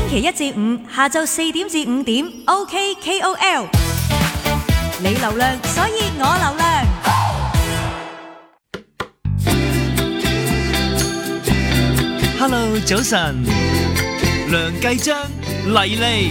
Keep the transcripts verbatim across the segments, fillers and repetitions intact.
期一至五下晝四點至五點 ，OK K O L。你流量，所以我流量。 Hello， 早晨，梁繼章嚟嚟。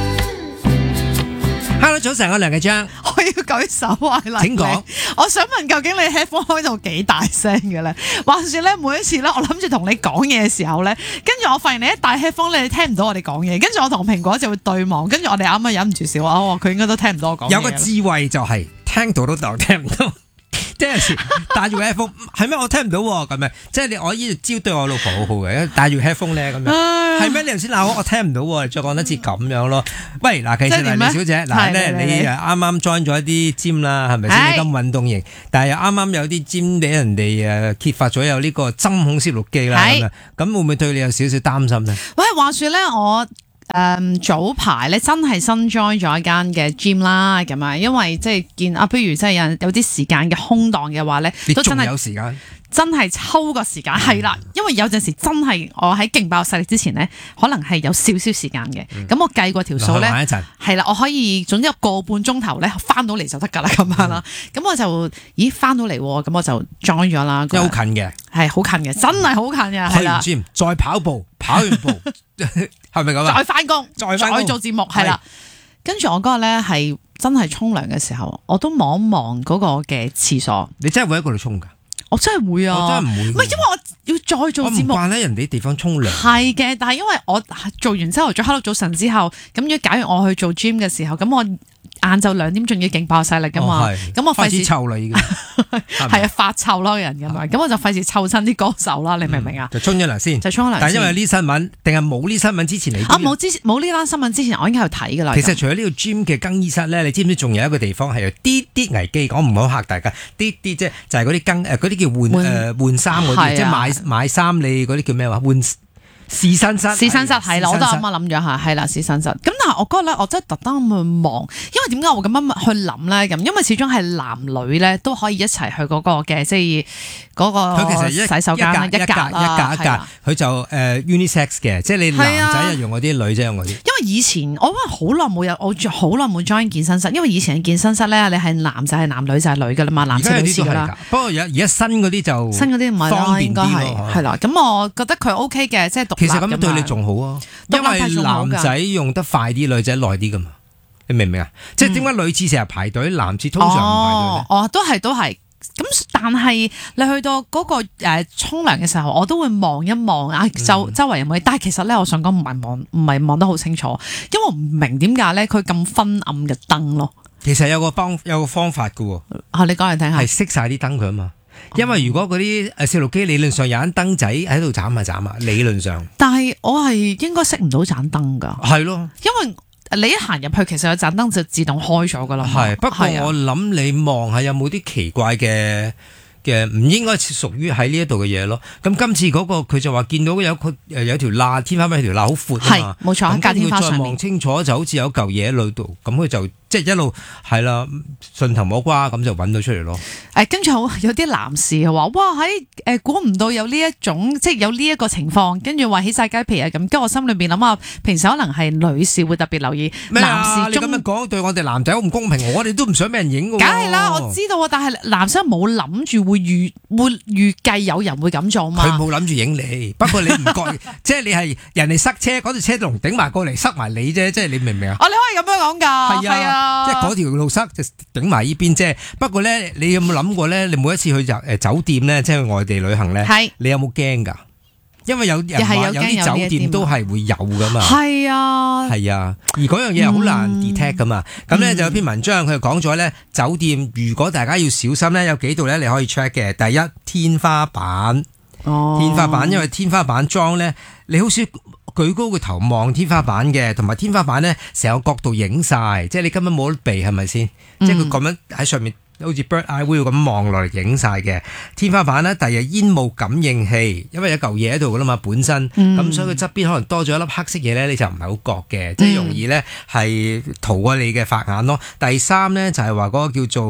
Hello， 早晨，我梁繼章。 我要舉手啊！嚟， 請講。 我想問，究竟你 headphone 開到幾大聲嘅咧？話說咧，每一次咧，我諗住同你講嘢嘅時候咧，跟住我發現你一戴 headphone 你聽唔到我哋講嘢，跟住我同蘋果就會對望，跟住我哋啱啱忍唔住笑啊！佢應該都聽唔到我講嘢。 有個智慧就係聽到都當聽唔到。即係有時戴住 headphone 係咩？我聽唔到喎，咁樣即係你我呢招對我老婆好好嘅，戴住 headphone 咧咁樣係咩？你頭先鬧我，我聽唔到喎，再講多次咁樣咯。喂，嗱，其實黎小姐，嗱咧你誒啱啱 join 咗一啲 gym 啦，係咪先？你咁運動型，但係啱啱有啲 gym 俾人哋誒揭發咗有呢個針孔攝錄機啦，咁樣咁會唔會對你有少少擔心咧？ 喂，話說咧我。誒、嗯、早排咧真係新 join 咗一間嘅 gym 啦，咁啊，因為即係見啊，不如即係有有啲時間嘅空檔嘅話咧，都真係有時間，真係抽個時間係啦。因為有陣時真係我喺勁爆勢力之前咧，可能係有少少時間嘅。咁、嗯、我計過條數咧，係啦，我可以總之有個半鐘頭咧翻到嚟就得㗎啦，咁樣啦。咁、嗯、我就咦翻到嚟，咁我就 join 咗啦。 好近嘅， 係好近嘅，真係好近嘅，係啦。 去完 gym 再跑步，跑完步。係咪咁啊？ 再翻工，再再做節目，係啦。跟住我嗰日咧係真係沖涼嘅時候，我都望一望嗰個嘅廁所。 你真係會喺嗰度沖噶？ 我真係會啊！ 我真係唔會。唔係因為我要再做節目， 我唔慣喺人哋啲地方沖涼。 係嘅，但係因為我做完之後做 Hello 早晨之後，咁如果假如我去做 gym 嘅時候，咁我晏晝兩點仲要勁爆勢力噶嘛，咁、哦、我費事臭啦已經， 係啊發臭咯人噶嘛，咁我就費事臭親啲歌手啦，你明唔明啊？ 就沖咗涼先， 就沖涼。 但係因為呢新聞，定係冇呢新聞之前你啊冇之冇呢單新聞之前，我已經喺度睇噶啦。 其實除咗呢個 gym 嘅更衣室咧，你知唔知仲有一個地方係有啲啲危機？我唔好嚇大家，啲啲即係就係嗰啲更誒嗰啲叫換誒換衫嗰啲，即係買買衫你嗰啲叫咩話換？試身室， 試身室係啦，我都啱啱諗咗下，係啦，試身室。咁但係我嗰日咧，我真係特登去望，因為點解我咁樣去諗咧？咁因為始終係男女咧都可以一齊去嗰個嘅，即係嗰個洗手間一格一格一格一格， 佢就誒 unisex 嘅，即係你男仔又用嗰啲，女仔用嗰啲。因為以前我好耐冇有，我好耐冇 join 健身室，因為以前嘅健身室咧，你係男就係男，女就係女噶啦嘛，男士女士噶啦。 不過而家而家新嗰啲就新嗰啲唔係啦，應該係係啦。咁我覺得佢 OK 嘅，即係其實咁對你仲好啊，因為男仔用得快啲，女仔耐啲噶嘛，你明唔明啊？嗯、即係點解女廁成日排隊，男廁通常唔排隊咧？ 哦，都係都係。咁但係你去到嗰個誒沖涼嘅時候，我都會望一望啊，周周圍有冇？但係其實咧，我想講唔係望，唔係望得好清楚，因為我唔明點解咧，佢咁昏暗嘅燈咯。其實有個方有個方法噶喎。 啊，你講嚟聽下。係熄晒啲燈佢啊嘛。因為如果嗰啲誒攝錄機理論上有盞燈仔喺度斬下斬下，理論上， 但係我係應該熄唔到盞燈噶， 係咯， 因為你一行入去，其實有盞燈就自動開咗噶啦。 係，不過我諗你望下有冇啲奇怪嘅嘅，唔應該屬於喺呢一度嘅嘢咯。咁今次嗰個佢就話見到有佢誒有條罅，天花板條罅好闊啊嘛， 係冇錯，喺隔天花上面。 再望清楚就好似有嚿嘢喺度，咁佢就。即係一路係啦，順藤摸瓜咁就揾到出嚟咯。 誒，跟住好有啲男士話：哇，喺誒估唔到有呢一種，即係有呢一個情況。跟住話起晒雞皮啊咁。跟住我心裏邊諗啊，平時可能係女士會特別留意， 咩啊？ 男士你咁樣講對我哋男仔好唔公平，我哋都唔想俾人影㗎。 梗係啦，我知道啊，但係男生冇諗住會預會預計有人會咁做嘛。 佢冇諗住影你，不過你唔覺，即係你係人哋塞車嗰條車龍頂埋過嚟塞埋你啫，即係你明唔明啊？ 哦，你可以咁樣講㗎，係啊， 即係嗰條路塞就頂埋呢邊啫。不過咧，你有冇諗過咧？你每一次去誒酒店咧，即係去外地旅行咧，你有冇驚㗎？因為有人話有啲酒店都係會有㗎嘛。係啊，係啊。而嗰樣嘢係好難 detect 㗎嘛。咁咧就有篇文章佢講咗咧，酒店如果大家要小心咧，有幾度咧你可以 check 嘅。第一，天花板， 哦、 天花板，因為天花板裝咧，你好少舉高個頭望天花板嘅，同埋天花板咧成個角度影晒，即係你根本冇得避，係咪先？嗯、即係佢咁樣喺上面，好似 bird eye view 咁望落嚟影晒嘅天花板咧。第二煙霧感應器，因為有嚿嘢喺度噶啦嘛，本身咁、嗯、所以佢側邊可能多咗一粒黑色嘢咧，你就唔係好覺嘅，即係容易咧係逃過你嘅法眼咯。第三咧就係話嗰個叫做。誒、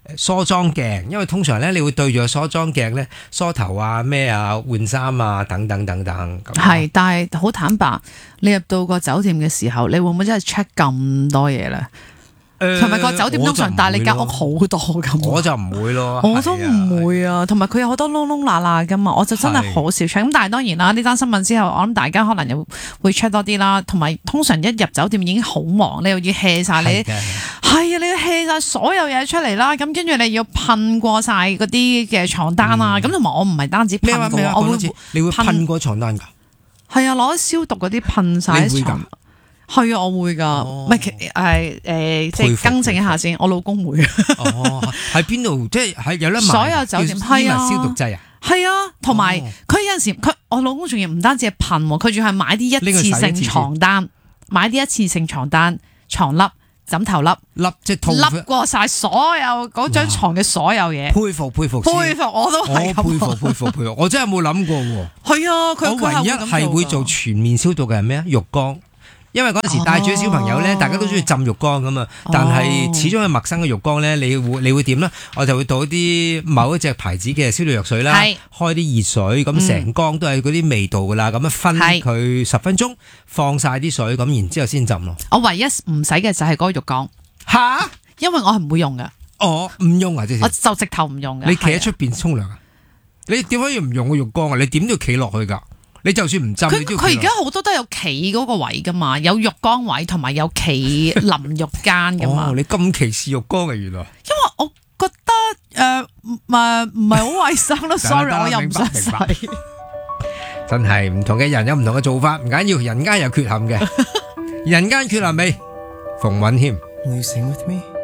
梳妝鏡，因為通常咧你會對住個梳妝鏡咧梳頭啊咩啊換衫啊等等等等。 係，但係好坦白，你入到個酒店嘅時候，你會唔會真係 check 咁多嘢咧？同埋個酒店通常帶你間屋好多咁， 我就唔會咯， 我都唔會啊。同埋佢有好多窿窿罅罅噶嘛，我就真係好少 check。咁但係當然啦，呢單新聞之後，我諗大家可能又會 check 多啲啦。同埋通常一入酒店已經好忙，你又要 hea 晒你，係啊，你要 hea 晒所有嘢出嚟啦。咁跟住你要噴過晒嗰啲嘅床單啊。咁同埋我唔係單止噴過，我會你會噴過床單㗎？ 係啊，攞消毒嗰啲噴晒喺床。係啊，我會噶，唔係誒誒，即係更正一下先，我老公會。 哦，喺邊度？即係喺有得買所有酒店係啊， 消毒劑啊， 係啊，同埋佢有陣時，佢我老公仲要唔單止係噴，佢仲係買啲一次性床單，買啲一次性床單、床笠、枕頭笠， 笠即係笠過晒所有嗰張床嘅所有嘢。 佩服佩服佩服，我都係咁。佩服佩服佩服，我真係冇諗過喎。 係啊，佢我唯一係會做全面消毒嘅係咩啊？浴缸。因為嗰陣時帶住啲小朋友咧，大家都中意浸浴缸咁嘛，但係始終係陌生嘅浴缸咧，你會你會點咧？我就會倒啲某一隻牌子嘅消毒藥水啦，開啲熱水，咁成缸都係嗰啲味道噶啦，咁樣分佢十分鐘，放晒啲水，咁然之後先浸咯。 我唯一唔使嘅就係嗰個浴缸， 吓， 因為我係唔會用噶。 哦，唔用啊，即係我就直頭唔用嘅。 你企喺出邊沖涼啊？你點可以唔用個浴缸啊？你點都要企落去噶。你就算唔浸， 佢佢而家好多都有企嗰個位噶嘛，有浴缸位同埋有企淋浴間噶嘛。 哦，你咁歧視浴缸嘅原來？因為我覺得誒唔係唔係好衛生咯，sorry，我又唔想洗。 真係唔同嘅人有唔同嘅做法，唔緊要，人間有缺陷嘅，人間缺陷美，馮允謙。